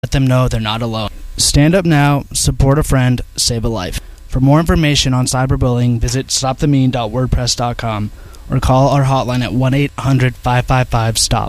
let them know they're not alone. Stand up now, support a friend, save a life. For more information on cyberbullying, visit stopthemean.wordpress.com or call our hotline at 1-800-555-STOP.